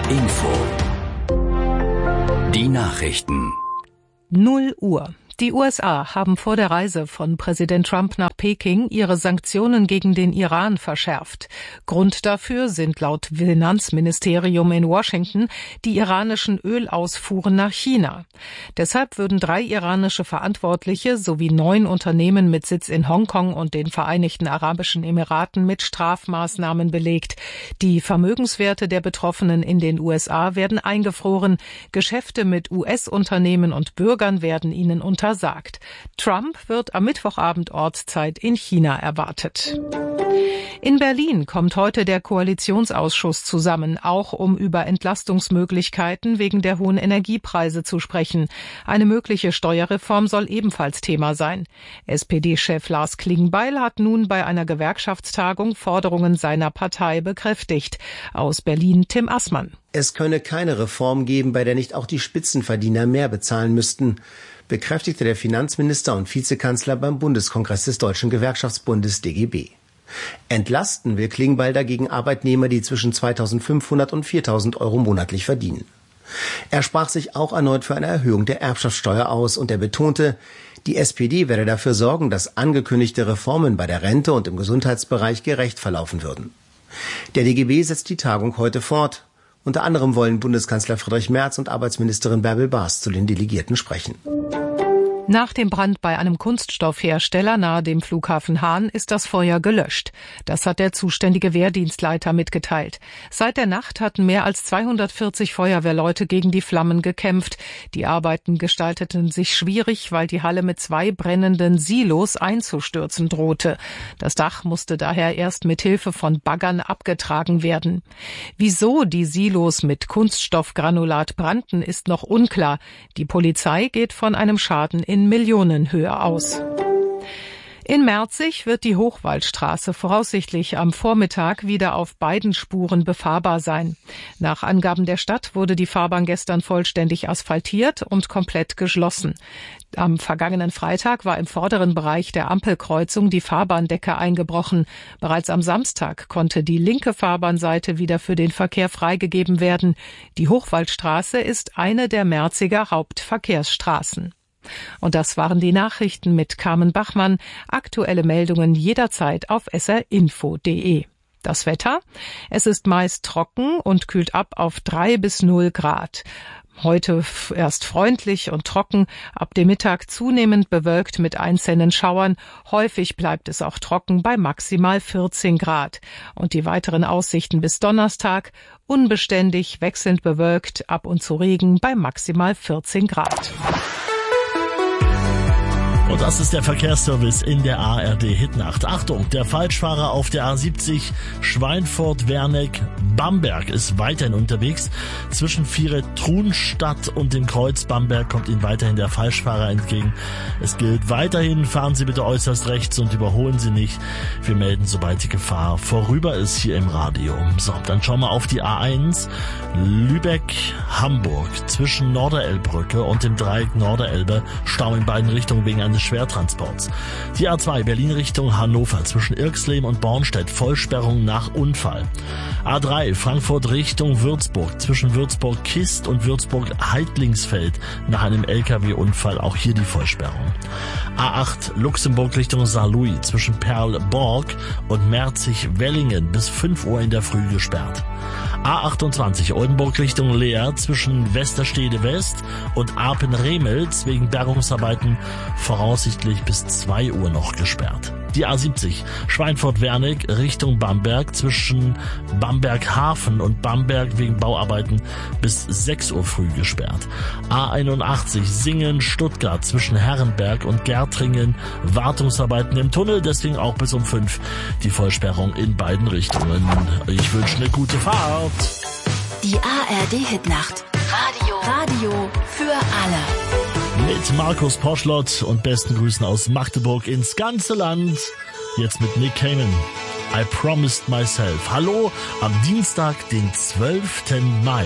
Info. Die Nachrichten. 0 Uhr. Die USA haben vor der Reise von Präsident Trump nach Peking ihre Sanktionen gegen den Iran verschärft. Grund dafür sind laut Finanzministerium in Washington die iranischen Ölausfuhren nach China. Deshalb würden 3 iranische Verantwortliche sowie 9 Unternehmen mit Sitz in Hongkong und den Vereinigten Arabischen Emiraten mit Strafmaßnahmen belegt. Die Vermögenswerte der Betroffenen in den USA werden eingefroren. Geschäfte mit US-Unternehmen und Bürgern werden ihnen untersagt. Trump wird am Mittwochabend Ortszeit in China erwartet. In Berlin kommt heute der Koalitionsausschuss zusammen, auch um über Entlastungsmöglichkeiten wegen der hohen Energiepreise zu sprechen. Eine mögliche Steuerreform soll ebenfalls Thema sein. SPD-Chef Lars Klingbeil hat nun bei einer Gewerkschaftstagung Forderungen seiner Partei bekräftigt. Aus Berlin Tim Assmann. Es könne keine Reform geben, bei der nicht auch die Spitzenverdiener mehr bezahlen müssten, bekräftigte der Finanzminister und Vizekanzler beim Bundeskongress des Deutschen Gewerkschaftsbundes DGB. Entlasten will Klingbeil dagegen Arbeitnehmer, die zwischen 2.500 und 4.000 Euro monatlich verdienen. Er sprach sich auch erneut für eine Erhöhung der Erbschaftssteuer aus und er betonte, die SPD werde dafür sorgen, dass angekündigte Reformen bei der Rente und im Gesundheitsbereich gerecht verlaufen würden. Der DGB setzt die Tagung heute fort. Unter anderem wollen Bundeskanzler Friedrich Merz und Arbeitsministerin Bärbel Baas zu den Delegierten sprechen. Nach dem Brand bei einem Kunststoffhersteller nahe dem Flughafen Hahn ist das Feuer gelöscht. Das hat der zuständige Wehrdienstleiter mitgeteilt. Seit der Nacht hatten mehr als 240 Feuerwehrleute gegen die Flammen gekämpft. Die Arbeiten gestalteten sich schwierig, weil die Halle mit 2 brennenden Silos einzustürzen drohte. Das Dach musste daher erst mit Hilfe von Baggern abgetragen werden. Wieso die Silos mit Kunststoffgranulat brannten, ist noch unklar. Die Polizei geht von einem Schaden in Millionenhöhe aus. In Merzig wird die Hochwaldstraße voraussichtlich am Vormittag wieder auf beiden Spuren befahrbar sein. Nach Angaben der Stadt wurde die Fahrbahn gestern vollständig asphaltiert und komplett geschlossen. Am vergangenen Freitag war im vorderen Bereich der Ampelkreuzung die Fahrbahndecke eingebrochen. Bereits am Samstag konnte die linke Fahrbahnseite wieder für den Verkehr freigegeben werden. Die Hochwaldstraße ist eine der Merziger Hauptverkehrsstraßen. Und das waren die Nachrichten mit Carmen Bachmann. Aktuelle Meldungen jederzeit auf srinfo.de. Das Wetter? Es ist meist trocken und kühlt ab auf 3 bis 0 Grad. Heute erst freundlich und trocken, ab dem Mittag zunehmend bewölkt mit einzelnen Schauern. Häufig bleibt es auch trocken bei maximal 14 Grad. Und die weiteren Aussichten bis Donnerstag: unbeständig, wechselnd bewölkt, ab und zu Regen bei maximal 14 Grad. Und das ist der Verkehrsservice in der ARD Hitnacht. Achtung, der Falschfahrer auf der A70 Schweinfurt-Werneck-Bamberg ist weiterhin unterwegs. Zwischen Viere-Trunstadt und dem Kreuz Bamberg kommt Ihnen weiterhin der Falschfahrer entgegen. Es gilt weiterhin, fahren Sie bitte äußerst rechts und überholen Sie nicht. Wir melden, sobald die Gefahr vorüber ist, hier im Radio. So, dann schauen wir auf die A1 Lübeck-Hamburg. Zwischen Norderelbrücke und dem Dreieck Norderelbe Stau in beiden Richtungen wegen eines Schwertransports. Die A2 Berlin Richtung Hannover zwischen Irxleben und Bornstedt Vollsperrung nach Unfall. A3 Frankfurt Richtung Würzburg zwischen Würzburg-Kist und Würzburg-Heidlingsfeld nach einem LKW-Unfall, auch hier die Vollsperrung. A8 Luxemburg Richtung Saarlouis zwischen Perl-Borg und Merzig-Wellingen bis 5 Uhr in der Früh gesperrt. A28 Oldenburg Richtung Leer zwischen Westerstede West und Apen-Remels wegen Bergungsarbeiten voraussichtlich bis 2 Uhr noch gesperrt. Die A70 Schweinfurt-Werneck Richtung Bamberg zwischen Bamberg-Hafen und Bamberg wegen Bauarbeiten bis 6 Uhr früh gesperrt. A81 Singen-Stuttgart zwischen Herrenberg und Gärtringen Wartungsarbeiten im Tunnel, deswegen auch bis um 5 die Vollsperrung in beiden Richtungen. Ich wünsche eine gute Fahrt. Die ARD Hitnacht. Radio für alle. Mit Markus Poschlott und besten Grüßen aus Magdeburg ins ganze Land. Jetzt mit Nick Kamen. I Promised Myself. Hallo am Dienstag, den 12. Mai.